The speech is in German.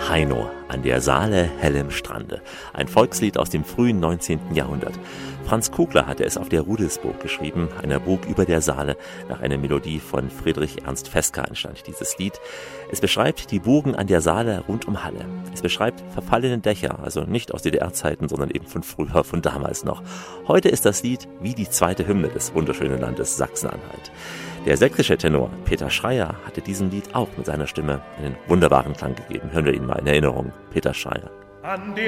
Heino an der Saale hellem Strande. Ein Volkslied aus dem frühen 19. Jahrhundert. Franz Kugler hatte es auf der Rudelsburg geschrieben, einer Burg über der Saale. Nach einer Melodie von Friedrich Ernst Feska entstand dieses Lied. Es beschreibt die Burgen an der Saale rund um Halle. Es beschreibt verfallene Dächer, also nicht aus DDR-Zeiten, sondern eben von früher, von damals noch. Heute ist das Lied wie die zweite Hymne des wunderschönen Landes Sachsen-Anhalt. Der sächsische Tenor Peter Schreier hatte diesem Lied auch mit seiner Stimme einen wunderbaren Klang gegeben. Hören wir ihn mal in Erinnerung. Peter Schreier. An